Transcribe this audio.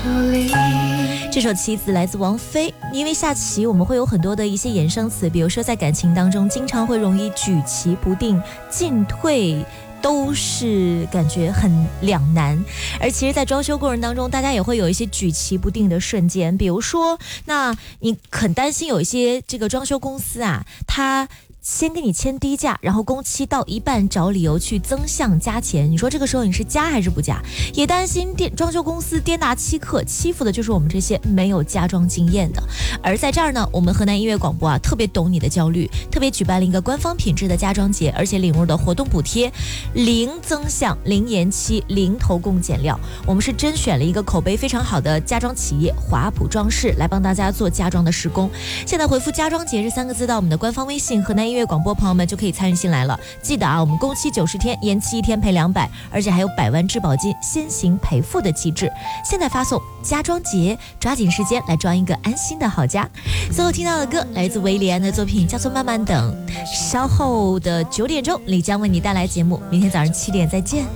这首棋子来自王菲。因为下棋我们会有很多的一些衍生词，比如说在感情当中经常会容易举棋不定，进退都是感觉很两难。而其实在装修过程当中，大家也会有一些举棋不定的瞬间，比如说那你很担心有一些这个装修公司啊，他先给你签低价，然后工期到一半找理由去增项加钱，你说这个时候你是加还是不加？也担心装修公司店大欺客，欺负的就是我们这些没有家装经验的。而在这儿呢，我们河南音乐广播啊特别懂你的焦虑，特别举办了一个官方品质的家装节，而且领入的活动补贴零增项、零延期、零投工减料。我们是甄选了一个口碑非常好的家装企业华普装饰来帮大家做家装的施工。现在回复家装节这3个字到我们的官方微信河南音乐广播，朋友们就可以参与进来了。记得啊，我们工期90天，延期1天赔200，而且还有100万质保金先行赔付的机制。现在发送家装节，抓紧时间来装一个安心的好家。最后听到的歌来自维里安的作品叫做慢慢等。稍后的9点钟，李将为你带来节目，明天早上7点再见。